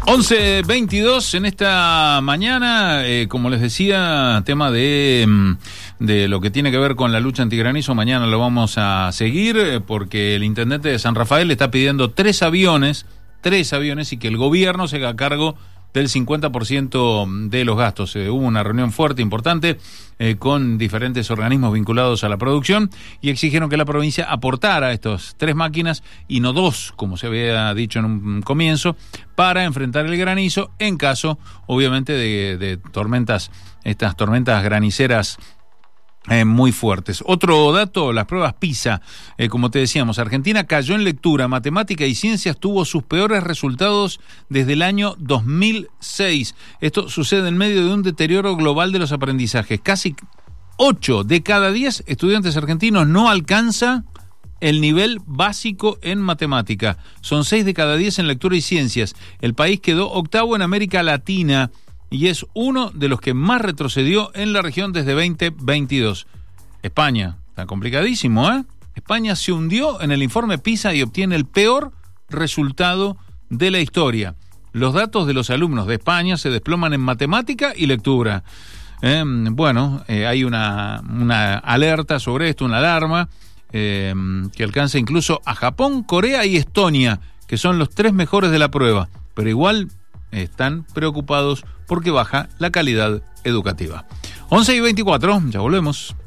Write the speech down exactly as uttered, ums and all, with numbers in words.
once veintidós en esta mañana, eh, como les decía, tema de, de lo que tiene que ver con la lucha antigranizo. Mañana lo vamos a seguir eh, porque el intendente de San Rafael está pidiendo tres aviones, tres aviones y que el gobierno se haga cargo del cincuenta por ciento de los gastos. Eh, hubo una reunión fuerte, importante, eh, con diferentes organismos vinculados a la producción y exigieron que la provincia aportara estas tres máquinas y no dos, como se había dicho en un comienzo, para enfrentar el granizo en caso, obviamente, de, de tormentas, estas tormentas graniceras Eh, muy fuertes. Otro dato, las pruebas PISA, eh, como te decíamos, Argentina cayó en lectura, matemática y ciencias, tuvo sus peores resultados desde el año dos mil seis. Esto sucede en medio de un deterioro global de los aprendizajes. Casi ocho de cada diez estudiantes argentinos no alcanza el nivel básico en matemática. Son seis de cada diez en lectura y ciencias. El país quedó octavo en América Latina y es uno de los que más retrocedió en la región desde veinte veintidós. España, está complicadísimo, ¿eh? España se hundió en el informe PISA y obtiene el peor resultado de la historia. Los datos de los alumnos de España se desploman en matemática y lectura. Eh, bueno, eh, hay una, una alerta sobre esto, una alarma, eh, que alcanza incluso a Japón, Corea y Estonia, que son los tres mejores de la prueba, pero igual están preocupados porque baja la calidad educativa. once y veinticuatro, ya volvemos.